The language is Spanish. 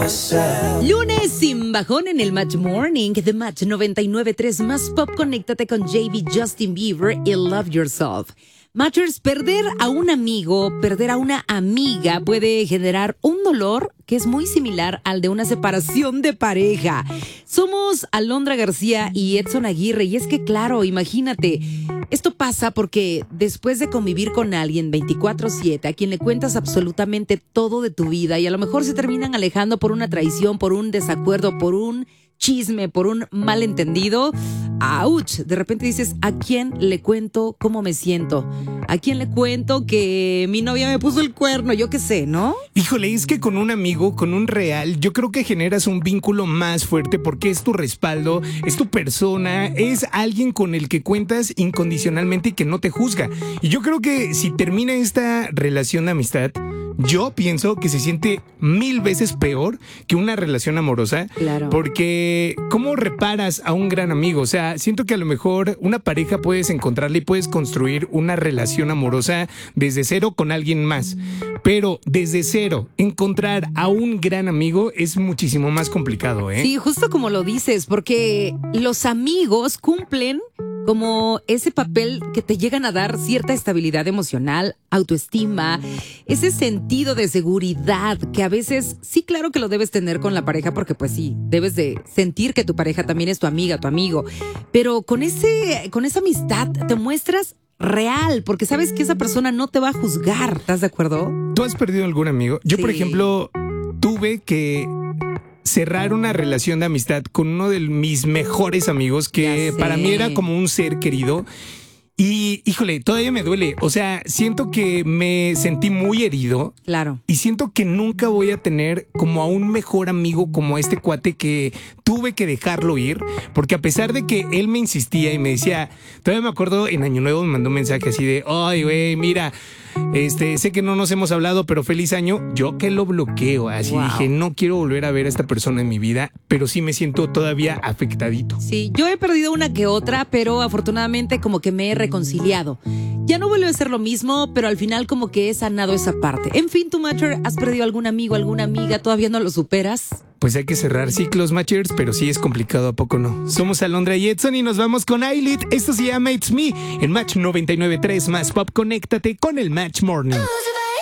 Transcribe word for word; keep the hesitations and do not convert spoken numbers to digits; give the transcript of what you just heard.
Lunes sin bajón en el Match Morning de Match noventa y nueve punto tres más Pop. Conéctate con J B, Justin Bieber y Love Yourself. Matchers, perder a un amigo, perder a una amiga puede generar un dolor que es muy similar al de una separación de pareja. Somos Alondra García y Edson Aguirre, y es que claro, imagínate, esto pasa porque después de convivir con alguien veinticuatro siete, a quien le cuentas absolutamente todo de tu vida, y a lo mejor se terminan alejando por una traición, por un desacuerdo, por un chisme, por un malentendido, ¡auch! De repente dices, ¿a quién le cuento cómo me siento? ¿A quién le cuento que mi novia me puso el cuerno? Yo qué sé, ¿no? Híjole, es que con un amigo, con un real, yo creo que generas un vínculo más fuerte porque es tu respaldo, es tu persona, es alguien con el que cuentas incondicionalmente y que no te juzga. Y yo creo que si termina esta relación de amistad, yo pienso que se siente mil veces peor que una relación amorosa. Claro. Porque ¿cómo reparas a un gran amigo? O sea, siento que a lo mejor una pareja puedes encontrarla y puedes construir una relación amorosa desde cero con alguien más. Pero desde cero, encontrar a un gran amigo es muchísimo más complicado, ¿eh? Sí, justo como lo dices, porque los amigos cumplen como ese papel que te llegan a dar cierta estabilidad emocional, autoestima, ese sentido de seguridad que a veces, sí, claro que lo debes tener con la pareja, porque pues sí, debes de sentir que tu pareja también es tu amiga, tu amigo, pero con ese, con esa amistad te muestras real, porque sabes que esa persona no te va a juzgar, ¿estás de acuerdo? ¿Tú has perdido algún amigo? Yo, Sí. por ejemplo, tuve que cerrar una relación de amistad con uno de mis mejores amigos que para mí era como un ser querido. Y, híjole, todavía me duele. O sea, siento que me sentí muy herido. Claro. Y siento que nunca voy a tener como a un mejor amigo como este cuate que tuve que dejarlo ir. Porque a pesar de que él me insistía y me decía, todavía me acuerdo en Año Nuevo me mandó un mensaje así de, ay, güey, mira, este, sé que no nos hemos hablado, pero feliz año. Yo que lo bloqueo. Así Wow. dije, no quiero volver a ver a esta persona en mi vida, pero sí me siento todavía afectadito. Sí, yo he perdido una que otra, pero afortunadamente como que me he reconciliado. Ya no vuelve a ser lo mismo, pero al final como que he sanado esa parte. En fin, tu Matcher, ¿has perdido algún amigo, alguna amiga? ¿Todavía no lo superas? Pues hay que cerrar ciclos, Matchers, pero sí es complicado, ¿a poco no? Somos Alondra y Edson y nos vamos con Ailit. Esto se llama It's Me en Match noventa y nueve punto tres más Pop. Conéctate con el Match Morning.